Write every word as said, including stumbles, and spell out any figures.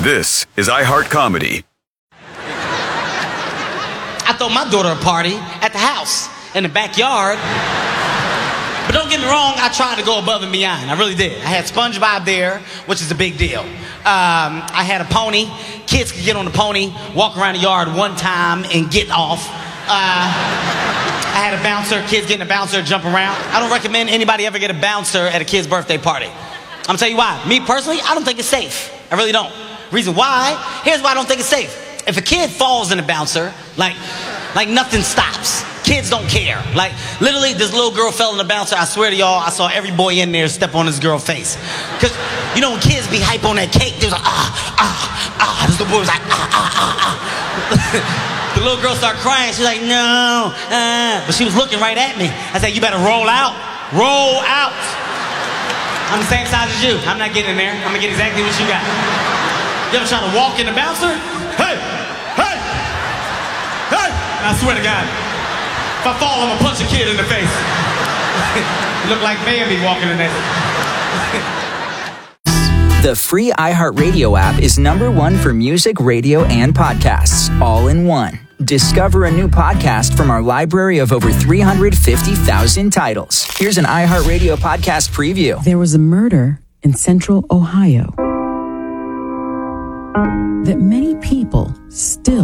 This is iHeart Comedy. I throw my daughter a party at the house, in the backyard. But don't get me wrong, I tried to go above and beyond. I really did. I had SpongeBob there, which is a big deal. Um, I had a pony. Kids could get on the pony, walk around the yard one time, and get off. Uh, I had a bouncer. Kids getting a bouncer, jump around. I don't recommend anybody ever get a bouncer at a kid's birthday party. I'm gonna tell you why. Me personally, I don't think it's safe. I really don't. Reason why? Here's why I don't think it's safe. If a kid falls in a bouncer, like, like nothing stops. Kids don't care. Like, literally, this little girl fell in the bouncer. I swear to y'all, I saw every boy in there step on this girl's face. Because, you know, when kids be hype on that cake, they was like, ah, ah, ah. This little boy was like, ah, ah, ah, ah. The little girl started crying. She's like, no, uh. But she was looking right at me. I said, you better roll out. Roll out. I'm the same size as you. I'm not getting in there. I'm going to get exactly what you got. You ever try to walk in the bouncer? Hey, hey, hey. I swear to God. If I fall, I'm gonna punch a kid in the face. Look like Bambi walking in there. The free iHeartRadio app is number one for music, radio, and podcasts, all in one. Discover a new podcast from our library of over three hundred fifty thousand titles. Here's an iHeartRadio podcast preview. There was a murder in central Ohio that many people still